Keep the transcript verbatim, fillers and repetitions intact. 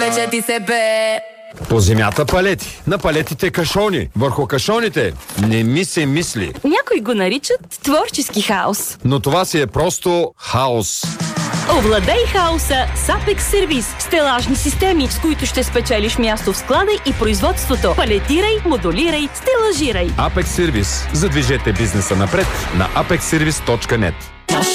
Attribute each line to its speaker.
Speaker 1: Вече ти се бе.
Speaker 2: По земята палети, на палетите кашони, върху кашоните не ми се мисли.
Speaker 3: Някои го наричат творчески хаос.
Speaker 2: Но това си е просто хаос.
Speaker 3: Овладей хаоса с Apex Service. Стелажни системи, с които ще спечелиш място в склада и производството. Палетирай, модулирай, стелажирай.
Speaker 2: Apex Service. Задвижете бизнеса напред на апекс сервис точка нет.